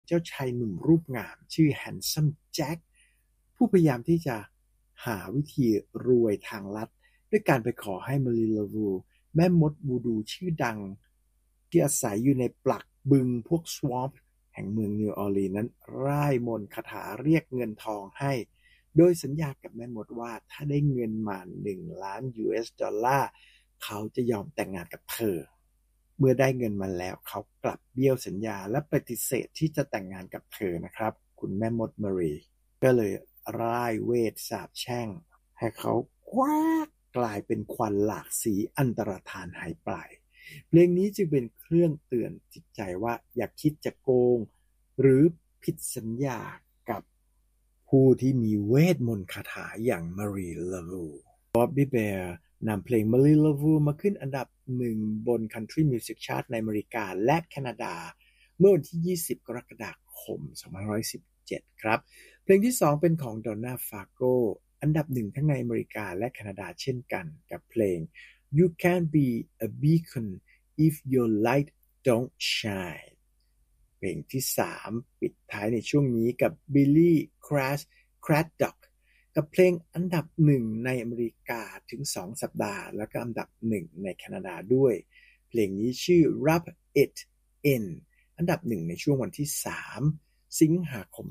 เจ้าชายหนุ่มรูปงามชื่อ Handsome Jack ผู้พยายามที่จะหาวิธีรวยทางลัดด้วยการไปขอให้มารีลาวูแม่มดวูดูชื่อดังที่อาศัยอยู่ในปลักบึงพวก swamp แห่งเมืองนิวออร์ลีนส์นั้นร่ายมนต์คาถาเรียกเงินทองให้โดยสัญญากับแม่มดว่าถ้าได้เงินมา1 ล้าน US ดอลลาร์เขาจะยอมแต่งงานกับเธอเมื่อได้เงินมาแล้วเขากลับเบี้ยวสัญญาและปฏิเสธที่จะแต่งงานกับเธอนะครับคุณแม่มดมารีก็เลยร่ายเวทสาปแช่งให้เขาคว้ากลายเป็นควันหลากสีอันตรธานหายไปเพลงนี้จึงเป็นเครื่องเตือนจิตใจว่าอย่าคิดจะโกงหรือผิดสัญญากับผู้ที่มีเวทมนต์คาถาอย่างมารีลาวูบ๊อบบี้แบร์นำเพลง Marie Laveau มาขึ้นอันดับ1บน Country Music Chart ในอเมริกาและแคนาดาเมื่อวันที่20กรกฎาคม2517ครับเพลงที่2เป็นของ Donna Fargo อันดับ1ทั้งในอเมริกาและแคนาดาเช่นกันกับเพลง You Can't Be a Beacon If Your Light Don't Shine เพลงที่3ปิดท้ายในช่วงนี้กับ Billy Craddock กับเพลงอันดับ1ในอเมริกาถึง2สัปดาห์แล้วก็อันดับ1ในแคนาดาด้วยเพลงนี้ชื่อ Rub It In อันดับ1ในช่วงวันที่3สิงหาคม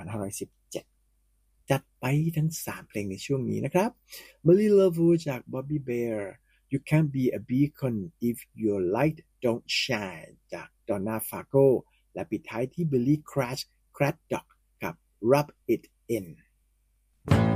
2517จัดไปทั้ง3เพลงในช่วงนี้นะครับ Marie Laveau จาก Bobby Bear You Can't Be a Beacon If Your Light Don't Shine จาก Donna Fargo และปิดท้ายที่ Billy Craddock กับ Rub It In